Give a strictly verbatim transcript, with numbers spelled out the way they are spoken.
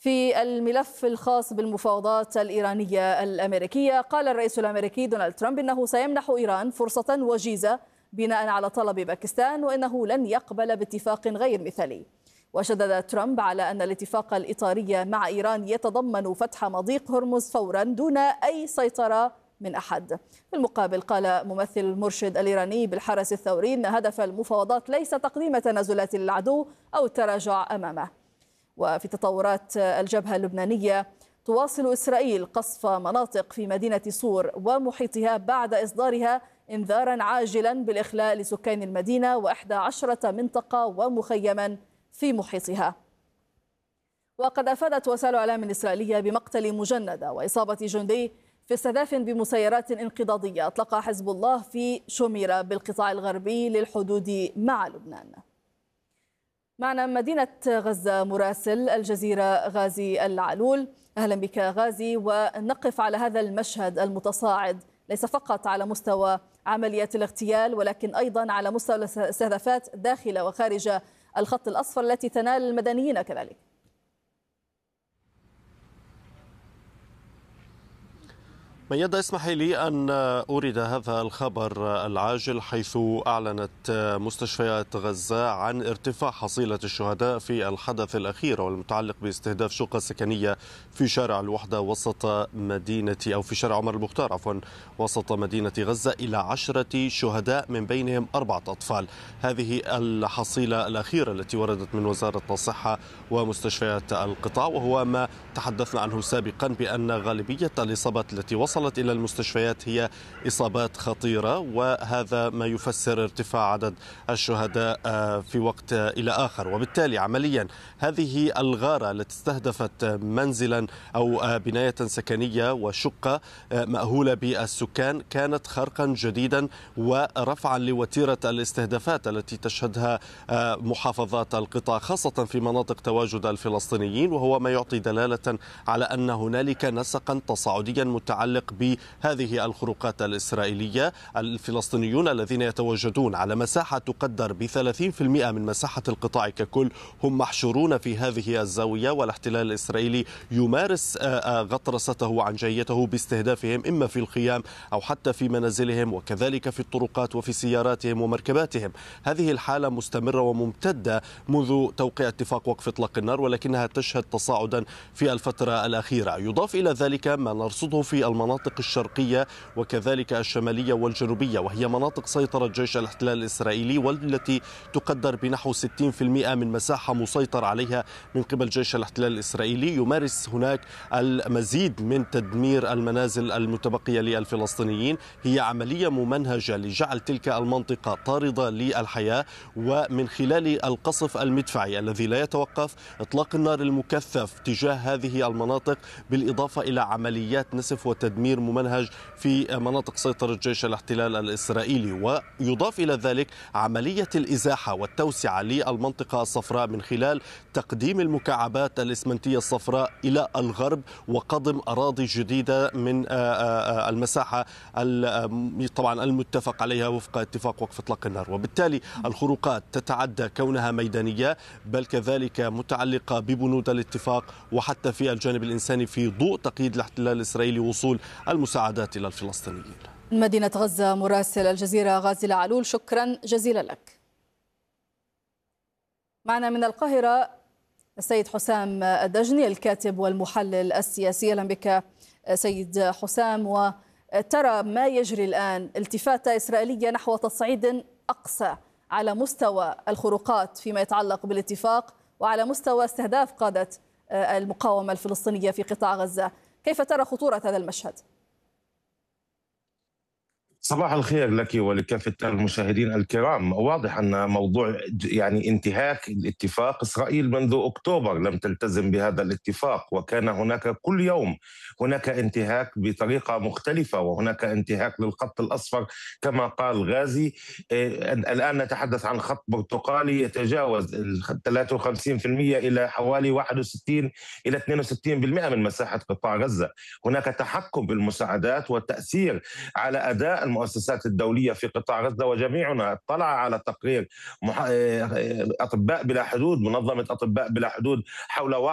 في الملف الخاص بالمفاوضات الإيرانية الأمريكية، قال الرئيس الأمريكي دونالد ترامب إنه سيمنح إيران فرصة وجيزة بناء على طلب باكستان، وإنه لن يقبل باتفاق غير مثالي. وشدد ترامب على أن الاتفاق الإطاري مع إيران يتضمن فتح مضيق هرمز فورا دون أي سيطرة من أحد. في المقابل قال ممثل المرشد الإيراني بالحرس الثوري أن هدف المفاوضات ليس تقديم تنازلات للعدو أو التراجع أمامه. وفي تطورات الجبهة اللبنانية، تواصل إسرائيل قصف مناطق في مدينة صور ومحيطها بعد إصدارها إنذارا عاجلا بالإخلاء لسكان المدينة وإحدى عشرة منطقة ومخيما في محيطها. وقد أفادت وسائل الإعلام الإسرائيلية بمقتل مجندة وإصابة جندي في استهداف بمسيرات انقضاضية أطلقها حزب الله في شوميرة بالقطاع الغربي للحدود مع لبنان. معنا مدينة غزة مراسل الجزيرة غازي العلول. أهلا بك غازي، ونقف على هذا المشهد المتصاعد ليس فقط على مستوى عمليات الاغتيال ولكن أيضا على مستوى الاستهدافات داخل وخارج الخط الأصفر التي تنال المدنيين كذلك. ميادة، اسمحي لي أن أورد هذا الخبر العاجل، حيث أعلنت مستشفيات غزة عن ارتفاع حصيلة الشهداء في الحدث الأخير والمتعلق باستهداف شقة سكنية في شارع الوحدة وسط مدينة أو في شارع عمر المختار عفوا وسط مدينة غزة إلى عشرة شهداء من بينهم أربعة أطفال. هذه الحصيلة الأخيرة التي وردت من وزارة الصحة ومستشفيات القطاع، وهو ما تحدثنا عنه سابقا بأن غالبية الإصابات التي وصلت إلى المستشفيات هي إصابات خطيرة، وهذا ما يفسر ارتفاع عدد الشهداء في وقت إلى آخر. وبالتالي عمليا هذه الغارة التي استهدفت منزلا أو بناية سكنية وشقة مأهولة بالسكان كانت خرقا جديدا ورفعا لوتيرة الاستهدافات التي تشهدها محافظات القطاع، خاصة في مناطق تواجد الفلسطينيين، وهو ما يعطي دلالة على أن هنالك نسقا تصاعديا متعلق بهذه الخروقات الإسرائيلية. الفلسطينيون الذين يتواجدون على مساحة تقدر ب ثلاثين بالمئة من مساحة القطاع ككل هم محشورون في هذه الزاوية، والاحتلال الإسرائيلي يمارس غطرسته عنجهيته باستهدافهم إما في الخيام أو حتى في منازلهم، وكذلك في الطرقات وفي سياراتهم ومركباتهم. هذه الحالة مستمرة وممتدة منذ توقيع اتفاق وقف إطلاق النار، ولكنها تشهد تصاعدا في الفترة الأخيرة. يضاف إلى ذلك ما نرصده في المناطق الشرقية وكذلك الشمالية والجنوبية، وهي مناطق سيطرة جيش الاحتلال الإسرائيلي والتي تقدر بنحو ستين بالمئة من مساحة مسيطر عليها من قبل جيش الاحتلال الإسرائيلي. يمارس هناك المزيد من تدمير المنازل المتبقية للفلسطينيين. هي عملية ممنهجة لجعل تلك المنطقة طاردة للحياة، ومن خلال القصف المدفعي الذي لا يتوقف، إطلاق النار المكثف تجاه هذه المناطق، بالإضافة إلى عمليات نسف وتدمير ممنهج في مناطق سيطرة جيش الاحتلال الإسرائيلي. ويضاف إلى ذلك عملية الإزاحة والتوسعة للمنطقة الصفراء من خلال تقديم المكعبات الإسمنتية الصفراء إلى الغرب وقضم أراضي جديدة من المساحة طبعا المتفق عليها وفق اتفاق وقف إطلاق النار. وبالتالي الخروقات تتعدى كونها ميدانية بل كذلك متعلقة ببنود الاتفاق، وحتى في الجانب الإنساني في ضوء تقييد الاحتلال الإسرائيلي وصول المساعدات إلى الفلسطينيين. مدينة غزة مراسل الجزيرة غازي العلول، شكرا جزيلا لك. معنا من القاهرة السيد حسام الدجني الكاتب والمحلل السياسي. أهلا بك سيد حسام. وترى ما يجري الآن التفاتة إسرائيلية نحو تصعيد أقصى على مستوى الخروقات فيما يتعلق بالاتفاق وعلى مستوى استهداف قادة المقاومة الفلسطينية في قطاع غزة. كيف ترى خطورة هذا المشهد؟ صباح الخير لك ولكافة المشاهدين الكرام. واضح أن موضوع يعني انتهاك الاتفاق، إسرائيل منذ أكتوبر لم تلتزم بهذا الاتفاق، وكان هناك كل يوم هناك انتهاك بطريقة مختلفة، وهناك انتهاك للخط الأصفر كما قال غازي. الآن نتحدث عن خط برتقالي يتجاوز ال ثلاثة وخمسين بالمئة إلى حوالي واحد وستين إلى اثنين وستين بالمئة من مساحة قطاع غزة. هناك تحكم بالمساعدات والتأثير على أداء المؤسسات الدولية في قطاع غزة، وجميعنا اطلع على تقرير أطباء بلا حدود، منظمة أطباء بلا حدود، حول